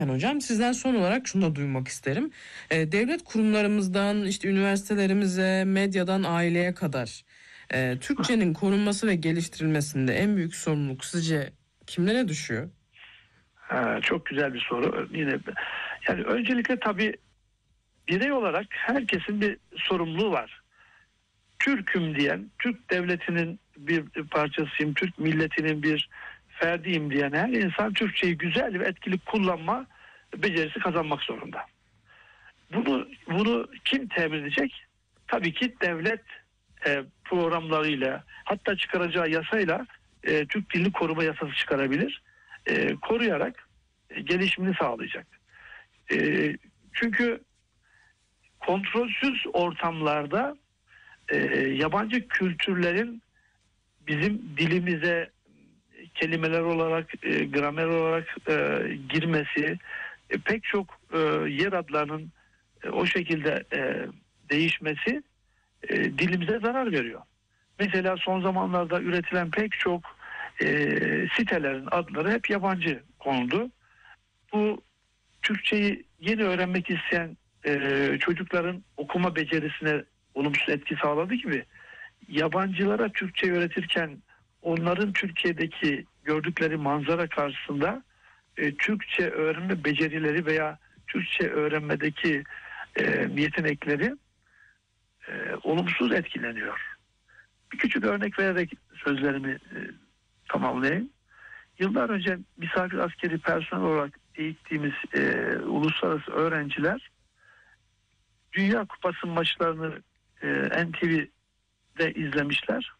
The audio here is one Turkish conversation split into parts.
Yani hocam sizden son olarak şunu da duymak isterim. Devlet kurumlarımızdan işte üniversitelerimize, medyadan aileye kadar Türkçenin korunması ve geliştirilmesinde en büyük sorumluluk sizce kimlere düşüyor? Çok güzel bir soru. Yine yani öncelikle tabii birey olarak herkesin bir sorumluluğu var. Türk'üm diyen, Türk devletinin bir parçasıyım, Türk milletinin bir ferdiyim diyen her insan Türkçeyi güzel ve etkili kullanma becerisi kazanmak zorunda. Bunu kim temin edecek? Tabii ki devlet programlarıyla, hatta çıkaracağı yasayla Türk Dilini Koruma Yasası çıkarabilir. Koruyarak gelişimini sağlayacak. Çünkü kontrolsüz ortamlarda yabancı kültürlerin bizim dilimize kelimeler olarak, gramer olarak girmesi, pek çok yer adlarının o şekilde değişmesi dilimize zarar veriyor. Mesela son zamanlarda üretilen pek çok sitelerin adları hep yabancı konuldu. Bu Türkçeyi yeni öğrenmek isteyen çocukların okuma becerisine olumsuz etki sağladığı gibi yabancılara Türkçe öğretirken onların Türkiye'deki gördükleri manzara karşısında Türkçe öğrenme becerileri veya Türkçe öğrenmedeki yetenekleri olumsuz etkileniyor. Bir küçük örnek vererek sözlerimi tamamlayayım. Yıllar önce misafir askeri personel olarak eğittiğimiz uluslararası öğrenciler Dünya Kupası maçlarını NTV'de izlemişler.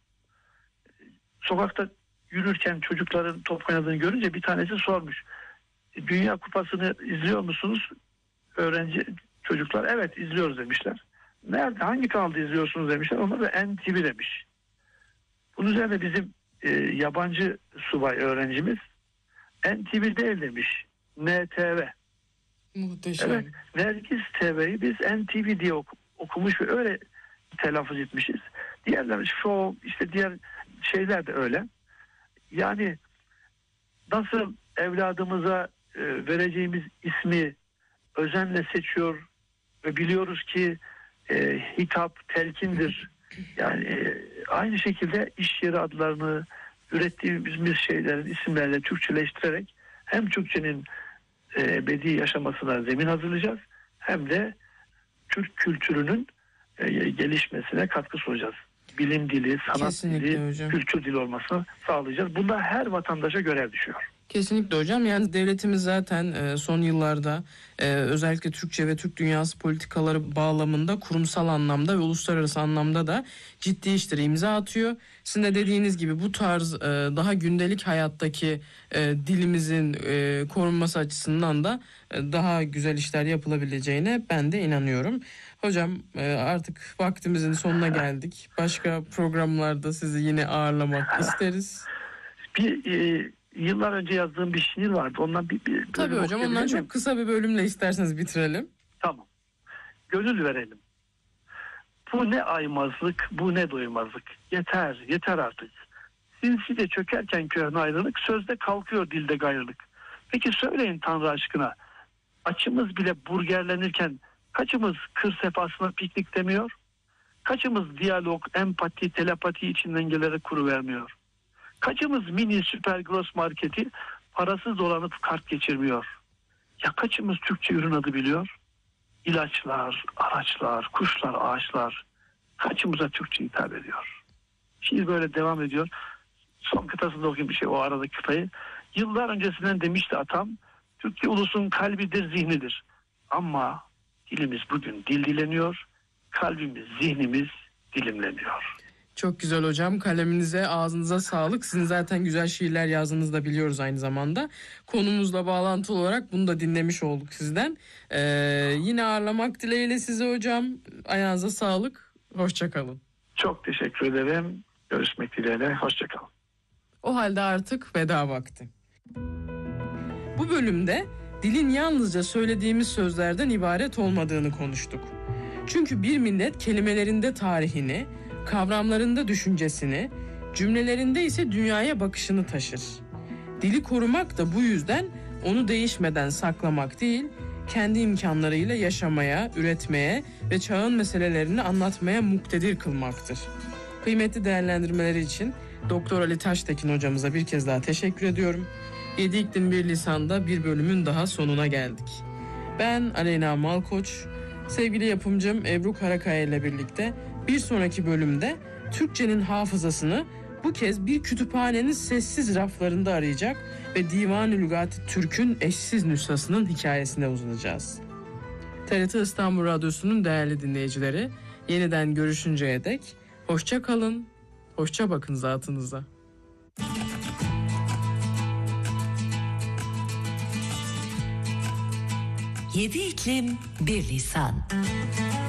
Sokakta yürürken çocukların top oynadığını görünce bir tanesi sormuş. Dünya Kupası'nı izliyor musunuz? Öğrenci çocuklar evet izliyoruz demişler. Nerede, hangi kanalda izliyorsunuz demişler. Onlar da NTV demiş. Bunun üzerine bizim yabancı subay öğrencimiz NTV değil demiş. NTV. Muhteşem. Evet, Nergis TV'yi biz NTV diye okumuş ve öyle telaffuz etmişiz. Diğerler show, işte diğer şeyler de öyle. Yani nasıl evladımıza vereceğimiz ismi özenle seçiyor ve biliyoruz ki hitap telkindir. Yani aynı şekilde iş yeri adlarını ürettiğimiz şeylerin isimlerle Türkçeleştirerek hem Türkçenin ebedi yaşamasına zemin hazırlayacağız hem de Türk kültürünün gelişmesine katkı sunacağız. Bilim dili, sanat Kesinlikle dili, hocam. kültür dili olmasını sağlayacağız. Bunda her vatandaşa görev düşüyor. Kesinlikle hocam. Yani devletimiz zaten son yıllarda özellikle Türkçe ve Türk dünyası politikaları bağlamında kurumsal anlamda ve uluslararası anlamda da ciddi işlere imza atıyor. Sizin de dediğiniz gibi bu tarz daha gündelik hayattaki dilimizin korunması açısından da daha güzel işler yapılabileceğine ben de inanıyorum. Hocam artık vaktimizin sonuna geldik. Başka programlarda sizi yine ağırlamak isteriz. Yıllar önce yazdığım bir şiir vardı. Ondan bir Tabii hocam, ondan çok kısa bir bölümle isterseniz bitirelim. Tamam. Gönül verelim. Bu ne aymazlık, bu ne doymazlık. Yeter, yeter artık. Sinsice çökerken köhne ayrılık, sözde kalkıyor dilde gayrılık. Peki söyleyin Tanrı aşkına, açımız bile burgerlenirken kaçımız kır sefasına piknik demiyor? Kaçımız diyalog, empati, telepati için dengelere kuru vermiyor? Kaçımız mini süper gross marketi parasız dolanıp kart geçirmiyor? Ya kaçımız Türkçe ürün adı biliyor? İlaçlar, araçlar, kuşlar, ağaçlar kaçımıza Türkçe hitap ediyor? Şiir böyle devam ediyor. Son kıtasında okuyayım bir şey, o aradaki kıtayı. Yıllar öncesinden demişti atam, Türkçe ulusun kalbidir, zihnidir. Ama dilimiz bugün dil dileniyor, kalbimiz, zihnimiz dilimleniyor. Çok güzel hocam. Kaleminize, ağzınıza sağlık. Sizin zaten güzel şiirler yazdığınızı da biliyoruz aynı zamanda. Konumuzla bağlantılı olarak bunu da dinlemiş olduk sizden. Yine ağırlamak dileğiyle sizi hocam. Ayağınıza sağlık. Hoşçakalın. Çok teşekkür ederim. Görüşmek dileğiyle. Hoşçakalın. O halde artık veda vakti. Bu bölümde dilin yalnızca söylediğimiz sözlerden ibaret olmadığını konuştuk. Çünkü bir millet kelimelerinde tarihini, kavramlarında düşüncesini, cümlelerinde ise dünyaya bakışını taşır. Dili korumak da bu yüzden onu değişmeden saklamak değil, kendi imkanlarıyla yaşamaya, üretmeye ve çağın meselelerini anlatmaya muktedir kılmaktır. Kıymetli değerlendirmeleri için Doktor Ali Taştekin hocamıza bir kez daha teşekkür ediyorum. 7 İklim Bir Lisan'da bir bölümün daha sonuna geldik. Ben Aleyna Malkoç, sevgili yapımcım Ebru Karakaya ile birlikte bir sonraki bölümde Türkçenin hafızasını bu kez bir kütüphanenin sessiz raflarında arayacak ve Divan-ı Lügat-ı Türk'ün eşsiz nüshasının hikayesine uzanacağız. TRT İstanbul Radyosu'nun değerli dinleyicileri, yeniden görüşünceye dek hoşça kalın, hoşça bakın zatınıza. Yedi iklim bir lisan.